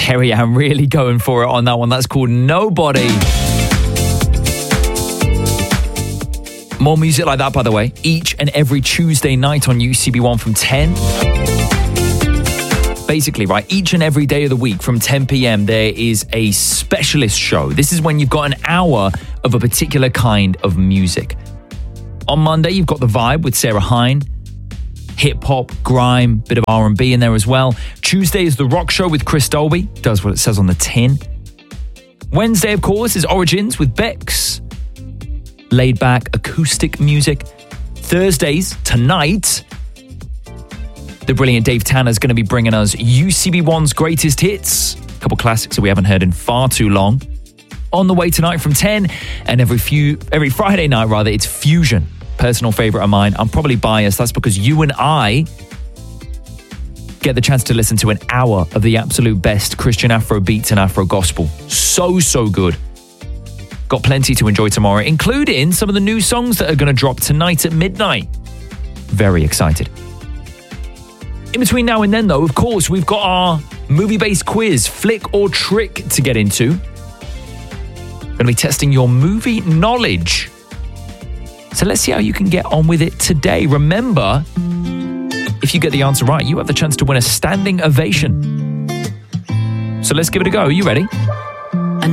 Kerry Ann really going for it on that one. That's called Nobody. More music like that, by the way, each and every Tuesday night on UCB1 from 10. Basically, right, each and every day of the week from 10 p.m, there is a specialist show. This is when you've got an hour of a particular kind of music. On Monday, you've got The Vibe with Sarah Hine. Hip-hop, grime, bit of R&B in there as well. Tuesday is The Rock Show with Chris Dolby. Does what it says on the tin. Wednesday, of course, is Origins with Bex. Laid-back acoustic music. Thursdays, tonight, the brilliant Dave Tanner is going to be bringing us UCB1's greatest hits. A couple classics that we haven't heard in far too long. On the way tonight from 10, and every Friday night, rather, it's Fusion. Personal favourite of mine. I'm probably biased. That's because you and I get the chance to listen to an hour of the absolute best Christian Afro beats and Afro gospel. So good. Got plenty to enjoy tomorrow, including some of the new songs that are going to drop tonight at midnight. Very excited. In between now and then, though, of course, we've got our movie-based quiz, Flick or Trick, to get into. Going to be testing your movie knowledge. So let's see how you can get on with it today. Remember, if you get the answer right, you have the chance to win a standing ovation. So let's give it a go. Are you ready?